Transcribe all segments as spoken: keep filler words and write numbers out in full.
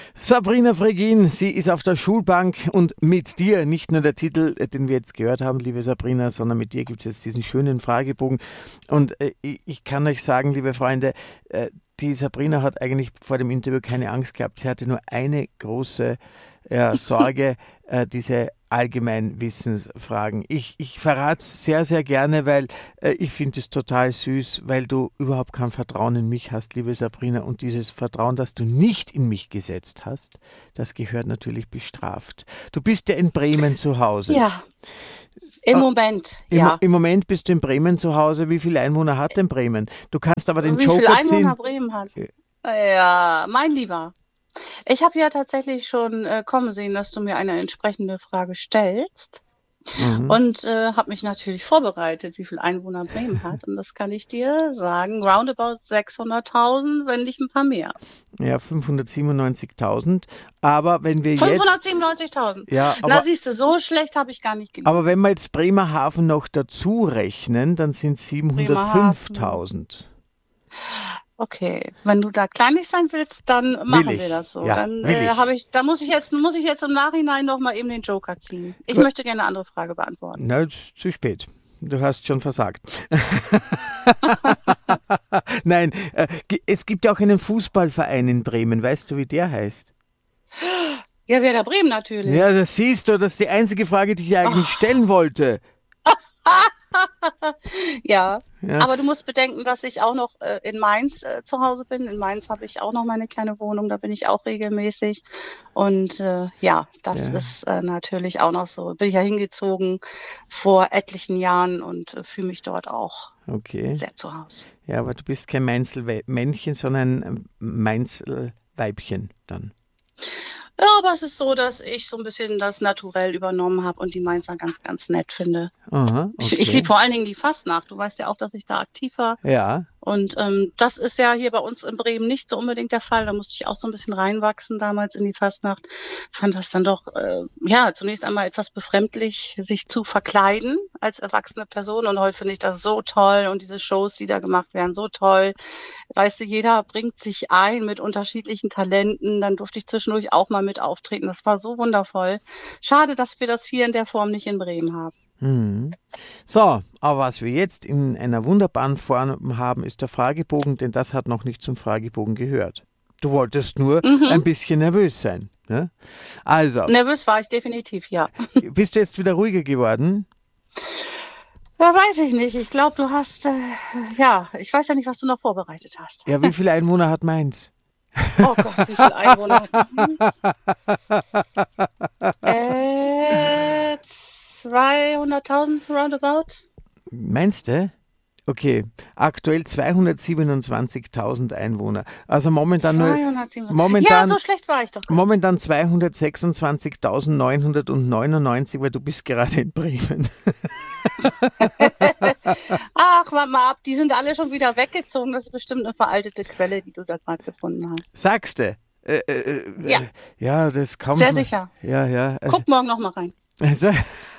Sabrina Fregin, sie ist auf der Schulbank und mit dir, nicht nur der Titel, den wir jetzt gehört haben, liebe Sabrina, sondern mit dir gibt es jetzt diesen schönen Fragebogen. Und äh, ich ich kann euch sagen, liebe Freunde, äh, die Sabrina hat eigentlich vor dem Interview keine Angst gehabt. Sie hatte nur eine große äh, Sorge, äh, diese Allgemeinwissensfragen. Ich, ich verrate es sehr, sehr gerne, weil äh, ich finde es total süß, weil du überhaupt kein Vertrauen in mich hast, liebe Sabrina. Und dieses Vertrauen, das du nicht in mich gesetzt hast, das gehört natürlich bestraft. Du bist ja in Bremen zu Hause. Ja, im Äh, Moment, Im, ja. Im Moment bist du in Bremen zu Hause. Wie viele Einwohner hat denn Bremen? Du kannst aber den Wie viele Joker Einwohner ziehen. Bremen hat? Ja, mein Lieber. Ich habe ja tatsächlich schon äh, kommen sehen, dass du mir eine entsprechende Frage stellst Mhm. und äh, habe mich natürlich vorbereitet, wie viele Einwohner Bremen hat. Und das kann ich dir sagen, roundabout sechshunderttausend, wenn nicht ein paar mehr. Ja, fünfhundertsiebenundneunzigtausend. Aber wenn wir jetzt, fünfhundertsiebenundneunzigtausend. ja, Na, aber, siehst du, so schlecht habe ich gar nicht aber gelegen. wenn wir jetzt Bremerhaven noch dazu rechnen, dann sind es siebenhundertfünftausend. Okay, wenn du da kleinlich sein willst, dann Will machen ich. wir das so. Ja, Dann will äh, ich. habe ich, da muss ich jetzt, muss ich jetzt im Nachhinein noch mal eben den Joker ziehen. Ich Gut. möchte gerne eine andere Frage beantworten. Na, jetzt zu spät. Du hast schon versagt. Nein, äh, gi- es gibt ja auch einen Fußballverein in Bremen. Weißt du, wie der heißt? Ja, Werder Bremen natürlich. Ja, das siehst du, das ist die einzige Frage, die ich eigentlich Oh. stellen wollte. Ja, Ja, aber du musst bedenken, dass ich auch noch äh, in Mainz äh, zu Hause bin. In Mainz habe ich auch noch meine kleine Wohnung, da bin ich auch regelmäßig. Und äh, ja, das ja, ist äh, natürlich auch noch so. Bin ich ja hingezogen vor etlichen Jahren und äh, fühle mich dort auch okay. sehr zu Hause. Ja, aber du bist kein Mainzelmännchen, sondern ein Mainzelweibchen dann. Ja, aber es ist so, dass ich so ein bisschen das Naturell übernommen habe und die Mainzer ganz, ganz nett finde. Aha, Ich, ich okay. liebe vor allen Dingen die Fastnacht. Du weißt ja auch, dass ich da aktiv war. Ja, Und ähm, das ist ja hier bei uns in Bremen nicht so unbedingt der Fall. Da musste ich auch so ein bisschen reinwachsen damals in die Fastnacht. Fand das dann doch, äh, ja, zunächst einmal etwas befremdlich, sich zu verkleiden als erwachsene Person. Und heute finde ich das so toll und diese Shows, die da gemacht werden, so toll. Weißt du, jeder bringt sich ein mit unterschiedlichen Talenten. Dann durfte ich zwischendurch auch mal mit auftreten. Das war so wundervoll. Schade, dass wir das hier in der Form nicht in Bremen haben. mhm. So, aber was wir jetzt in einer wunderbaren Form haben, ist der Fragebogen, denn das hat noch nicht zum Fragebogen gehört. Du wolltest nur Mhm. ein bisschen nervös sein. Ne? Also, Nervös war ich definitiv, ja. bist du jetzt wieder ruhiger geworden? Ja, weiß ich nicht. Ich glaube, du hast, äh, ja, ich weiß ja nicht, was du noch vorbereitet hast. Ja, wie viele Einwohner hat Mainz? Oh Gott, wie viele Einwohner hat Mainz? Äh, zweihunderttausend roundabout? Meinst du? Okay, aktuell zweihundertsiebenundzwanzigtausend Einwohner. Also momentan nur, zweihundertsiebenundsiebzig. momentan, Ja, so schlecht war ich doch gar nicht. momentan zweihundertsechsundzwanzigtausendneunhundertneunundneunzig, weil du bist gerade in Bremen. Ach, warte mal ab, die sind alle schon wieder weggezogen. Das ist bestimmt eine veraltete Quelle, die du da gerade gefunden hast. Sagst du? Äh, äh, Ja, äh, ja, das kommt. sehr mal- sicher. Ja, ja. Also, Guck morgen noch mal rein. also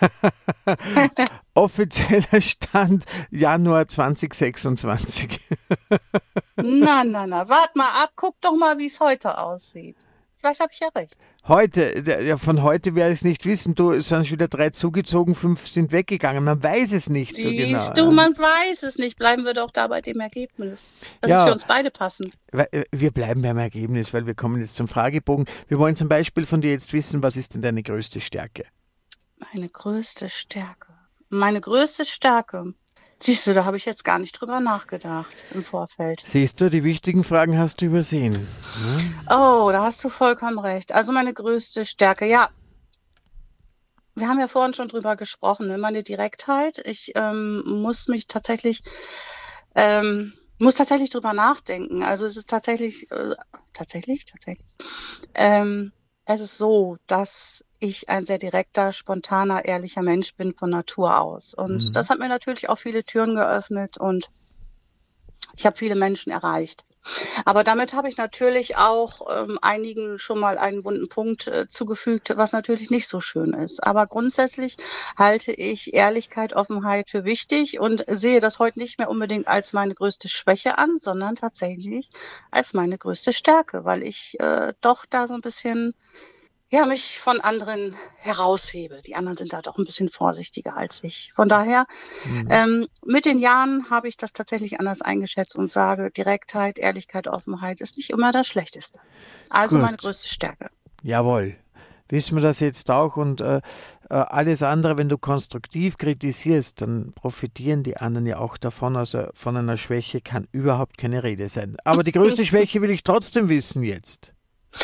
offizieller Stand Januar zweitausendsechsundzwanzig. Na, na, na, warte mal ab, guck doch mal, wie es heute aussieht. Vielleicht habe ich ja recht. Heute, der- ja, von heute werde ich es nicht wissen. Du, es sind schon wieder drei zugezogen, fünf sind weggegangen. Man weiß es nicht so genau. Siehst du, ja. man weiß es nicht. Bleiben wir doch da bei dem Ergebnis. Das Ja. ist für uns beide passend. Weil, äh, Wir bleiben beim Ergebnis, weil wir kommen jetzt zum Fragebogen. Wir wollen zum Beispiel von dir jetzt wissen, was ist denn deine größte Stärke? Meine größte Stärke. Meine größte Stärke. Siehst du, da habe ich jetzt gar nicht drüber nachgedacht im Vorfeld. Siehst du, die wichtigen Fragen hast du übersehen. Ne? Oh, da hast du vollkommen recht. Also meine größte Stärke, ja. Wir haben ja vorhin schon drüber gesprochen, ne? Meine Direktheit. Ich ähm, muss mich tatsächlich, ähm, muss tatsächlich drüber nachdenken. Also es ist tatsächlich, äh, tatsächlich, tatsächlich. Ähm, es ist so, dass ich ein sehr direkter, spontaner, ehrlicher Mensch bin von Natur aus. Und Mhm. das hat mir natürlich auch viele Türen geöffnet und ich habe viele Menschen erreicht. Aber damit habe ich natürlich auch ähm, einigen schon mal einen wunden Punkt äh, zugefügt, was natürlich nicht so schön ist. Aber grundsätzlich halte ich Ehrlichkeit, Offenheit für wichtig und sehe das heute nicht mehr unbedingt als meine größte Schwäche an, sondern tatsächlich als meine größte Stärke, weil ich äh, doch da so ein bisschen ja, mich von anderen heraushebe. Die anderen sind da doch ein bisschen vorsichtiger als ich. Von daher, Mhm. ähm, mit den Jahren habe ich das tatsächlich anders eingeschätzt und sage, Direktheit, Ehrlichkeit, Offenheit ist nicht immer das Schlechteste. Also meine Gut, größte Stärke. jawohl. Wissen wir das jetzt auch und äh, äh, alles andere, wenn du konstruktiv kritisierst, dann profitieren die anderen ja auch davon. Also von einer Schwäche kann überhaupt keine Rede sein. Aber die größte Schwäche will ich trotzdem wissen jetzt.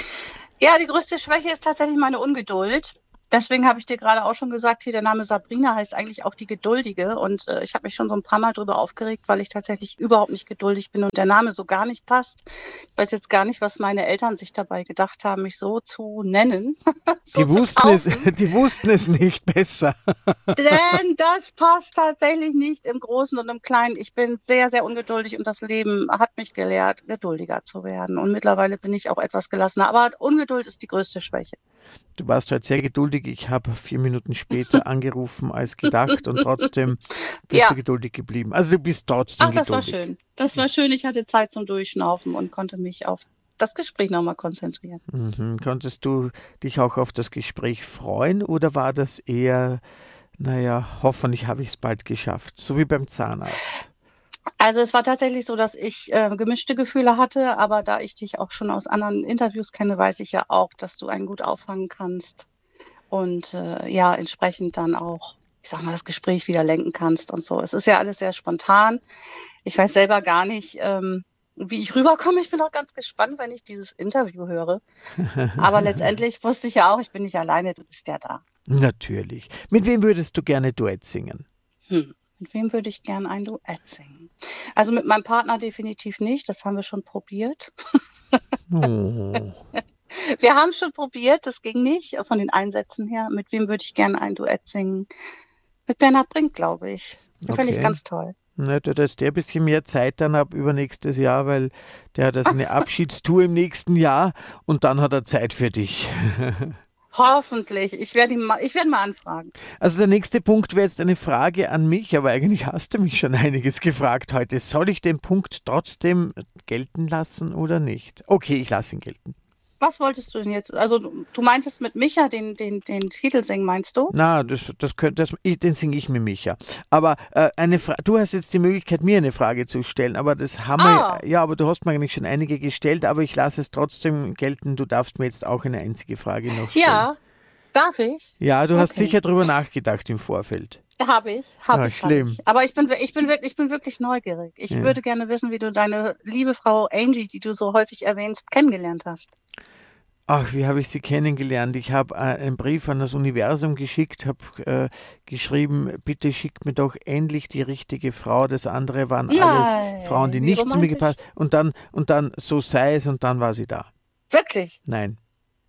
Ja, die größte Schwäche ist tatsächlich meine Ungeduld. Deswegen habe ich dir gerade auch schon gesagt, hier der Name Sabrina heißt eigentlich auch die Geduldige. Und äh, ich habe mich schon so ein paar Mal drüber aufgeregt, weil ich tatsächlich überhaupt nicht geduldig bin und der Name so gar nicht passt. Ich weiß jetzt gar nicht, was meine Eltern sich dabei gedacht haben, mich so zu nennen, so Die zu wussten es, taufen. die wussten es nicht besser. Denn das passt tatsächlich nicht im Großen und im Kleinen. Ich bin sehr, sehr ungeduldig und das Leben hat mich gelehrt, geduldiger zu werden. Und mittlerweile bin ich auch etwas gelassener. Aber Ungeduld ist die größte Schwäche. Du warst heute sehr geduldig. Ich habe vier Minuten später angerufen als gedacht und trotzdem bist du Ja, geduldig geblieben. Also du bist trotzdem ach, das war geduldig. schön. Das war schön. Ich hatte Zeit zum Durchschnaufen und konnte mich auf das Gespräch nochmal konzentrieren. Mhm. Konntest du dich auch auf das Gespräch freuen oder war das eher, naja, hoffentlich habe ich es bald geschafft, so wie beim Zahnarzt? Also es war tatsächlich so, dass ich äh, gemischte Gefühle hatte, aber da ich dich auch schon aus anderen Interviews kenne, weiß ich ja auch, dass du einen gut auffangen kannst und äh, ja, entsprechend dann auch, ich sag mal, das Gespräch wieder lenken kannst und so. Es ist ja alles sehr spontan. Ich weiß selber gar nicht, ähm, wie ich rüberkomme. Ich bin auch ganz gespannt, wenn ich dieses Interview höre. Aber letztendlich wusste ich ja auch, ich bin nicht alleine, du bist ja da. Natürlich. Mit wem würdest du gerne Duett singen? Hm. Mit wem würde ich gern ein Duett singen? Also mit meinem Partner definitiv nicht, das haben wir schon probiert. Oh, Wir haben schon probiert, das ging nicht, äh, von den Einsätzen her. Mit wem würde ich gerne ein Duett singen? Mit Bernhard Brink, glaube ich. Den fände ich okay. ganz toll. Na, da ist der ein bisschen mehr Zeit dann ab übernächstes Jahr, weil der hat also eine Abschiedstour im nächsten Jahr und dann hat er Zeit für dich. Hoffentlich. Ich werde ihn mal, ich werde mal anfragen. Also der nächste Punkt wäre jetzt eine Frage an mich, aber eigentlich hast du mich schon einiges gefragt heute. Soll ich den Punkt trotzdem gelten lassen oder nicht? Okay, ich lasse ihn gelten. Was wolltest du denn jetzt? Also du, du meintest mit Micha den, den, den Titel singen, meinst du? Na, das, das könnte, das, ich, den singe ich mit Micha. Aber äh, eine Fra du hast jetzt die Möglichkeit, mir eine Frage zu stellen, aber das haben wir, Ah, ja, aber du hast mir eigentlich schon einige gestellt, aber ich lasse es trotzdem gelten. Du darfst mir jetzt auch eine einzige Frage noch stellen. ja, darf ich? Ja, du hast Okay. sicher drüber nachgedacht im Vorfeld. Habe ich, habe Ah, ich, habe schlimm. ich. Aber ich bin, wir- ich bin wirklich, ich bin wirklich neugierig. Ich Ja. würde gerne wissen, wie du deine liebe Frau Angie, die du so häufig erwähnst, kennengelernt hast. Ach, wie habe ich sie kennengelernt? Ich habe äh, einen Brief an das Universum geschickt, habe äh, geschrieben, bitte schickt mir doch endlich die richtige Frau. Das andere waren alles Frauen, die Nein, wie nicht zu mir romantisch. gepasst. Und dann, und dann, so sei es, und dann war sie da. Wirklich. Nein.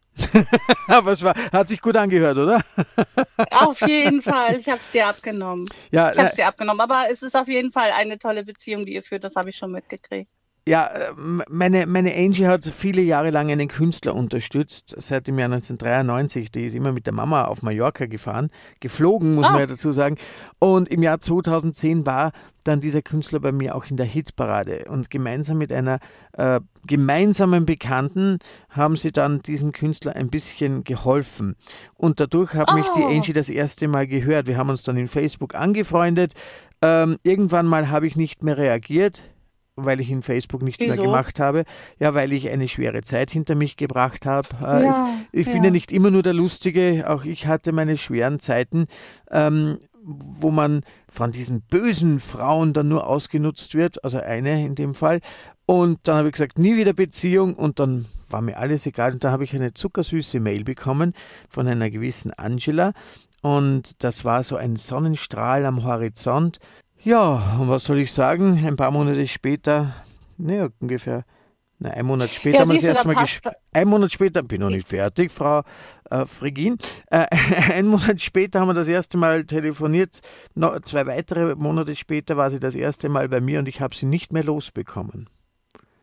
Aber es war, hat sich gut angehört, oder? Auf jeden Fall. Ich habe es dir abgenommen. Ja, Ich habe äh, es dir abgenommen. Aber es ist auf jeden Fall eine tolle Beziehung, die ihr führt. Das habe ich schon mitgekriegt. ja, äh, meine, meine Angie hat viele Jahre lang einen Künstler unterstützt, seit dem Jahr neunzehnhundertdreiundneunzig. Die ist immer mit der Mama auf Mallorca gefahren, geflogen, muss man Oh, ja dazu sagen. Und im Jahr zweitausendzehn war dann dieser Künstler bei mir auch in der Hitparade. Und gemeinsam mit einer äh, gemeinsamen Bekannten haben sie dann diesem Künstler ein bisschen geholfen. Und dadurch hat mich die oh, Angie das erste Mal gehört. Wir haben uns dann in Facebook angefreundet. Ähm, irgendwann mal habe ich nicht mehr reagiert, weil ich in Facebook nichts mehr wieso? gemacht habe. Ja, weil ich eine schwere Zeit hinter mich gebracht habe. Äh, es, Ja, ich bin ja ja. nicht immer nur der Lustige, auch ich hatte meine schweren Zeiten, ähm, wo man von diesen bösen Frauen dann nur ausgenutzt wird, also eine in dem Fall. Und dann habe ich gesagt, nie wieder Beziehung und dann war mir alles egal. Und da habe ich eine zuckersüße Mail bekommen von einer gewissen Angela und das war so ein Sonnenstrahl am Horizont. Ja, und was soll ich sagen? Ein paar Monate später, ne, ungefähr, na, ein Monat später Ja, haben wir das siehst du, da erste Mal passt. gespielt. Ein Monat später, bin noch nicht fertig, Frau äh, Fregin. Äh, ein Monat später haben wir das erste Mal telefoniert. No, zwei weitere Monate später war sie das erste Mal bei mir und ich habe sie nicht mehr losbekommen.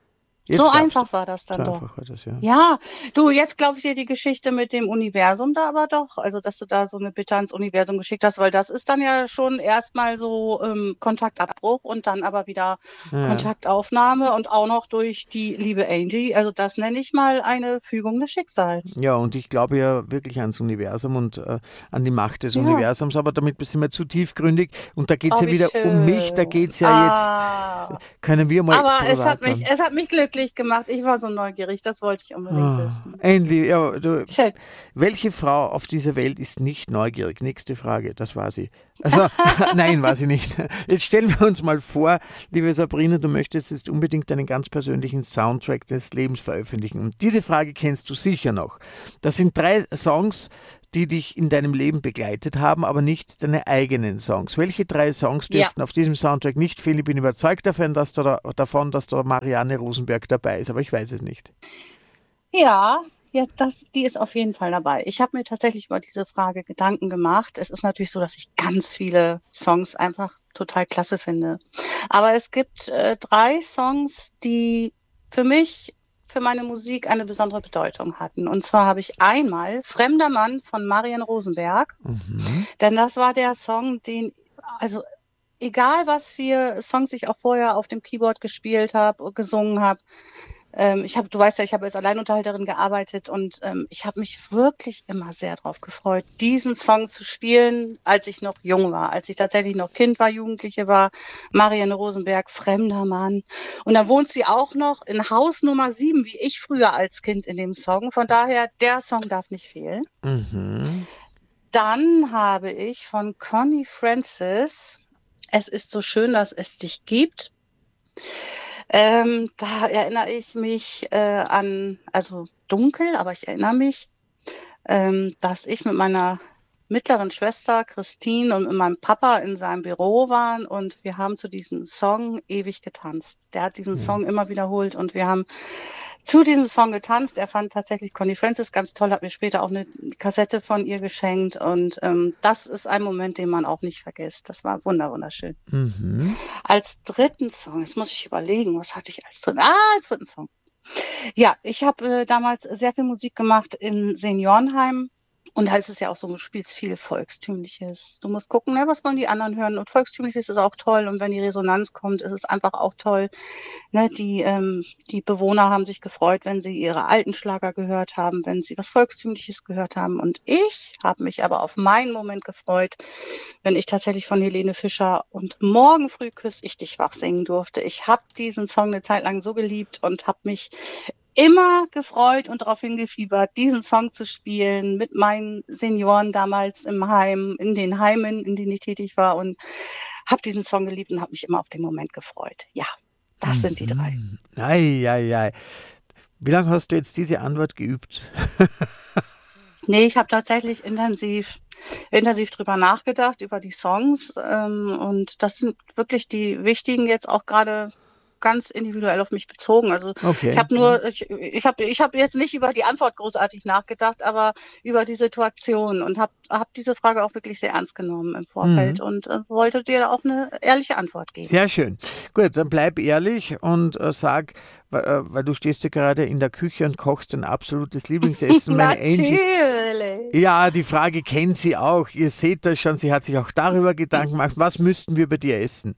So Jetzt darfst du. einfach war das So dann doch. einfach war das, ja. Ja, du, jetzt glaube ich dir die Geschichte mit dem Universum da aber doch, also dass du da so eine Bitte ans Universum geschickt hast, weil das ist dann ja schon erstmal so ähm, Kontaktabbruch und dann aber wieder Ja. Kontaktaufnahme und auch noch durch die liebe Angie. Also das nenne ich mal eine Fügung des Schicksals. Ja, und ich glaube ja wirklich ans Universum und äh, an die Macht des Ja, Universums, aber damit sind wir zu tiefgründig. Und da geht es oh, ja wie wieder um mich, da geht schön. es ja jetzt, Ah, können wir mal aber es hat privat mich, haben. es hat mich glücklich gemacht. Ich war so neugierig, das wollte ich unbedingt Ah, wissen. endlich, ja, du, Schön. welche Frau auf dieser Welt ist nicht neugierig? Nächste Frage, das war sie. Also, nein, war sie nicht. Jetzt stellen wir uns mal vor, liebe Sabrina, du möchtest jetzt unbedingt einen ganz persönlichen Soundtrack des Lebens veröffentlichen. Und diese Frage kennst du sicher noch. Das sind drei Songs, die dich in deinem Leben begleitet haben, aber nicht deine eigenen Songs. Welche drei Songs Ja. dürften auf diesem Soundtrack nicht fehlen? Ich bin überzeugt davon, dass da, davon, dass da Marianne Rosenberg dabei ist, aber ich weiß es nicht. Ja, ja, das, die ist auf jeden Fall dabei. Ich habe mir tatsächlich über diese Frage Gedanken gemacht. Es ist natürlich so, dass ich ganz viele Songs einfach total klasse finde. Aber es gibt äh, drei Songs, die für mich, für meine Musik eine besondere Bedeutung hatten. Und zwar habe ich einmal Fremder Mann von Marianne Rosenberg, Mhm. denn das war der Song, den, also egal was für Songs ich auch vorher auf dem Keyboard gespielt habe, gesungen habe, ähm, ich habe, du weißt ja, ich habe als Alleinunterhalterin gearbeitet und ähm, ich habe mich wirklich immer sehr darauf gefreut, diesen Song zu spielen, als ich noch jung war, als ich tatsächlich noch Kind war, Jugendliche war. Marianne Rosenberg, Fremder Mann. Und dann wohnt sie auch noch in Haus Nummer sieben, wie ich früher als Kind in dem Song. Von daher, der Song darf nicht fehlen. Mhm. Dann habe ich von Connie Francis Es ist so schön, dass es dich gibt. Ähm, da erinnere ich mich äh, an, also dunkel, aber ich erinnere mich, ähm, dass ich mit meiner mittleren Schwester Christine und mit meinem Papa in seinem Büro waren und wir haben zu diesem Song ewig getanzt. Der hat diesen Ja. Song immer wiederholt und wir haben zu diesem Song getanzt. Er fand tatsächlich Connie Francis ganz toll, hat mir später auch eine Kassette von ihr geschenkt und ähm, das ist ein Moment, den man auch nicht vergisst. Das war wunder wunderschön. Mhm. Als dritten Song, jetzt muss ich überlegen, was hatte ich als dritten? Ah, als dritten Song. Ja, ich habe äh, damals sehr viel Musik gemacht in Seniorenheimen. Und da ist es ja auch so, du spielst viel Volkstümliches. Du musst gucken, ne, was wollen die anderen hören. Und Volkstümliches ist auch toll. Und wenn die Resonanz kommt, ist es einfach auch toll. Ne, die, ähm, die Bewohner haben sich gefreut, wenn sie ihre alten Schlager gehört haben, wenn sie was Volkstümliches gehört haben. Und ich habe mich aber auf meinen Moment gefreut, wenn ich tatsächlich von Helene Fischer und Morgen früh küss ich dich wach singen durfte. Ich habe diesen Song eine Zeit lang so geliebt und habe mich immer gefreut und darauf hingefiebert, diesen Song zu spielen mit meinen Senioren damals im Heim, in den Heimen, in denen ich tätig war und habe diesen Song geliebt und habe mich immer auf den Moment gefreut. Ja, das sind die drei. Mhm. Ei, ei, ei. Wie lange hast du jetzt diese Antwort geübt? Nee, ich habe tatsächlich intensiv, intensiv drüber nachgedacht, über die Songs. Ähm, und das sind wirklich die wichtigen jetzt auch gerade ganz individuell auf mich bezogen. Also ich Okay. habe nur, ich, ich habe ich hab jetzt nicht über die Antwort großartig nachgedacht, aber über die Situation und habe hab diese Frage auch wirklich sehr ernst genommen im Vorfeld Mhm. und äh, wollte dir auch eine ehrliche Antwort geben. Sehr schön. Gut, dann bleib ehrlich und äh, sag, weil, äh, weil du stehst ja gerade in der Küche und kochst ein absolutes Lieblingsessen. Meine Angie, Natürlich. ja, die Frage kennt sie auch. Ihr seht das schon, sie hat sich auch darüber Gedanken gemacht. Was müssten wir bei dir essen?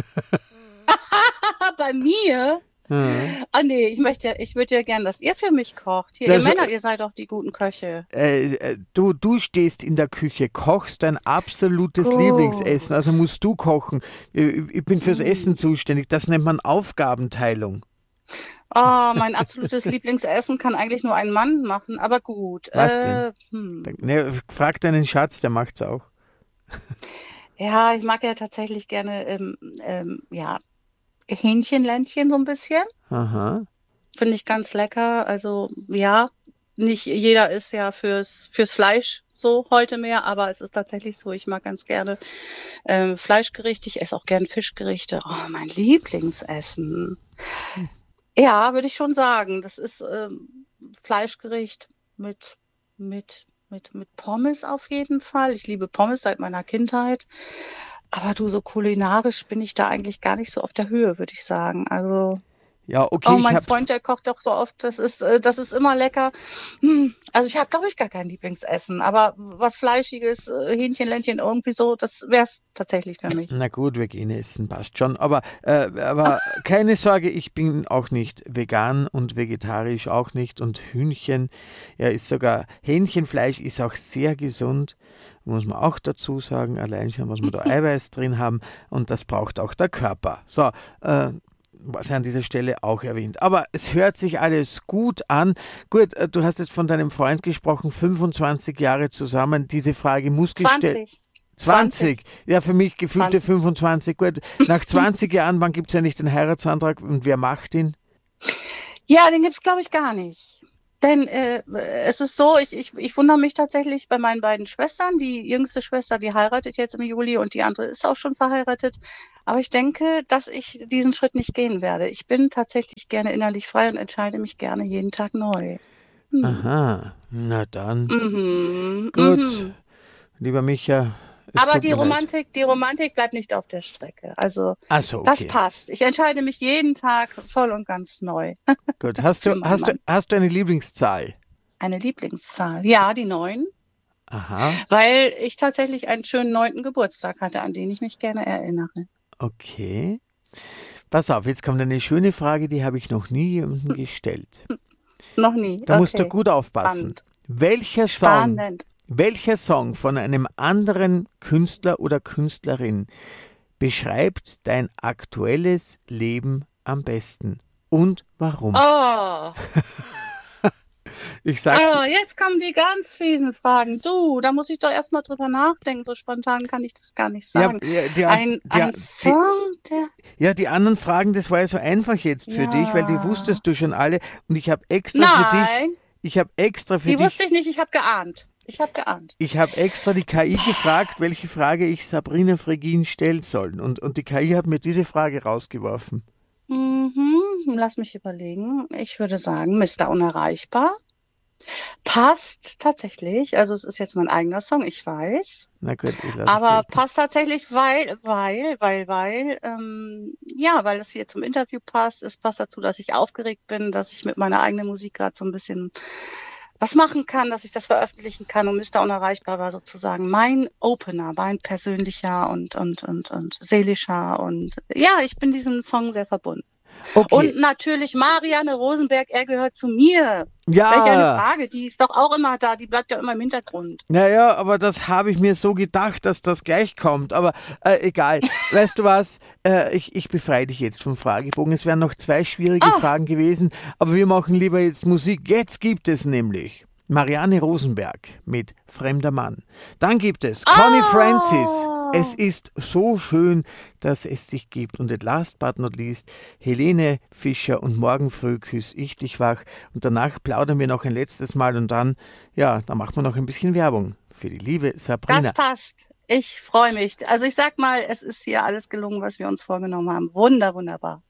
Bei mir? Mhm. Ah nee, ich möchte ja, ich würde ja gern, dass ihr für mich kocht. Hier, ihr Also, Männer, ihr seid doch die guten Köche. äh, äh, du, du stehst in der Küche, kochst dein absolutes Gut. Lieblingsessen, also musst du kochen. Ich, ich bin fürs Hm. Essen zuständig. Das nennt man Aufgabenteilung. Oh, mein absolutes Lieblingsessen kann eigentlich nur ein Mann machen, aber gut. Was denn? Äh, hm. Ne, frag deinen Schatz, der macht's auch. Ja, ich mag ja tatsächlich gerne, ähm, ähm, ja, Hähnchenländchen so ein bisschen. Aha. Finde ich ganz lecker. Also ja, nicht jeder ist ja fürs, fürs Fleisch so heute mehr, aber es ist tatsächlich so, ich mag ganz gerne ähm, Fleischgerichte. Ich esse auch gern Fischgerichte. Oh, mein Lieblingsessen. Ja, würde ich schon sagen. Das ist ähm, Fleischgericht mit, mit, mit, mit Pommes auf jeden Fall. Ich liebe Pommes seit meiner Kindheit. Aber du, so kulinarisch bin ich da eigentlich gar nicht so auf der Höhe, würde ich sagen. Also, Ja, okay, Oh, ich mein habe Freund, der kocht doch so oft. Das ist, äh, das ist immer lecker. Hm. Also ich habe, glaube ich, gar kein Lieblingsessen. Aber was Fleischiges, äh, Hähnchen, Ländchen, irgendwie so, das wäre es tatsächlich für mich. Na gut, wir gehen essen, passt schon. Aber, äh, aber keine Sorge, ich bin auch nicht vegan und vegetarisch auch nicht. Und Hühnchen, ja, ist sogar, Hähnchenfleisch ist auch sehr gesund, muss man auch dazu sagen. Allein schon, was wir da Eiweiß drin haben. Und das braucht auch der Körper. So, äh, was an dieser Stelle auch erwähnt. Aber es hört sich alles gut an. Gut, äh, du hast jetzt von deinem Freund gesprochen, fünfundzwanzig Jahre zusammen. Diese Frage muss gestellt. zwanzig. zwanzig, ja, für mich gefühlte zwanzig. fünfundzwanzig. Gut, nach zwanzig Jahren, wann gibt es ja nicht den Heiratsantrag und wer macht ihn? Ja, den gibt's, glaube ich, gar nicht. Denn äh, es ist so, ich, ich, ich wundere mich tatsächlich bei meinen beiden Schwestern. Die jüngste Schwester, die heiratet jetzt im Juli und die andere ist auch schon verheiratet. Aber ich denke, dass ich diesen Schritt nicht gehen werde. Ich bin tatsächlich gerne innerlich frei und entscheide mich gerne jeden Tag neu. Hm. Aha, na dann. Mhm, Gut, mhm. lieber Micha, es Aber tut die mir leid. Romantik, die Romantik bleibt nicht auf der Strecke. Also Ach so, das okay. passt. Ich entscheide mich jeden Tag voll und ganz neu Gut, hast für du, meinen hast du, Mann. hast du eine Lieblingszahl? Eine Lieblingszahl. Ja, die neun. Aha, Weil ich tatsächlich einen schönen neunten Geburtstag hatte, an den ich mich gerne erinnere. okay. Pass auf, jetzt kommt eine schöne Frage, die habe ich noch nie jemandem gestellt. Noch nie. Da musst du Okay. gut aufpassen. Spannend. Welcher Song, Spannend. welcher Song von einem anderen Künstler oder Künstlerin beschreibt dein aktuelles Leben am besten und warum? Oh, Ich sag, oh, jetzt kommen die ganz fiesen Fragen. Du, da muss ich doch erstmal drüber nachdenken. So spontan kann ich das gar nicht ja, sagen. ja, die, Ein, die, ein die, Song, der. ja, die anderen Fragen, das war ja so einfach jetzt für dich, weil die Ja. wusstest du schon alle und ich habe extra für dich, Nein, ich habe extra für die dich, wusste ich nicht. Ich habe geahnt. Ich habe geahnt. ich habe extra die K I gefragt, welche Frage ich Sabrina Fregin stellen soll und, und die K I hat mir diese Frage rausgeworfen. Mhm, lass mich überlegen. Ich würde sagen, Mister Unerreichbar. Passt tatsächlich. Also es ist jetzt mein eigener Song, ich weiß. Na gut, ich lasse es Aber gelten. passt tatsächlich, weil, weil, weil, weil, ähm, ja, weil es hier zum Interview passt. Es passt dazu, dass ich aufgeregt bin, dass ich mit meiner eigenen Musik gerade so ein bisschen was machen kann, dass ich das veröffentlichen kann. Und Mister Unerreichbar war sozusagen mein Opener, mein persönlicher und, und, und, und seelischer. Und ja, ich bin diesem Song sehr verbunden. Okay, Und natürlich Marianne Rosenberg, er gehört zu mir. Welch eine ja, Frage, die ist doch auch immer da, die bleibt ja immer im Hintergrund. naja, aber das habe ich mir so gedacht, dass das gleich kommt. Aber äh, egal. Weißt du was? Äh, ich, ich befreie dich jetzt vom Fragebogen. Es wären noch zwei schwierige Ah, Fragen gewesen, aber wir machen lieber jetzt Musik. Jetzt gibt es nämlich Marianne Rosenberg mit Fremder Mann. Dann gibt es Connie Francis. Es ah, ist so schön, dass es dich gibt. Und last but not least, Helene Fischer und morgen früh küss ich dich wach. Und danach plaudern wir noch ein letztes Mal und dann, ja, dann machen wir noch ein bisschen Werbung für die liebe das Sabrina. passt. Ich freue mich. Also ich sag mal, es ist hier alles gelungen, was wir uns vorgenommen haben. Wunder, wunderbar.